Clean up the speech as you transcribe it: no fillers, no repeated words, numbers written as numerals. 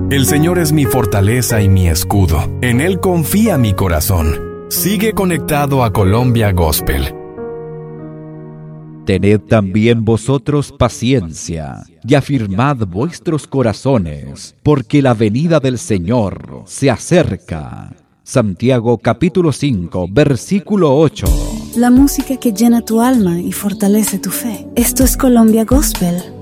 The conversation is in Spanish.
El Señor es mi fortaleza y mi escudo. En Él confía mi corazón. Sigue conectado a Colombia Gospel. Tened también vosotros paciencia, y afirmad vuestros corazones, porque la venida del Señor se acerca. Santiago capítulo 5, versículo 8. La música que llena tu alma y fortalece tu fe. Esto es Colombia Gospel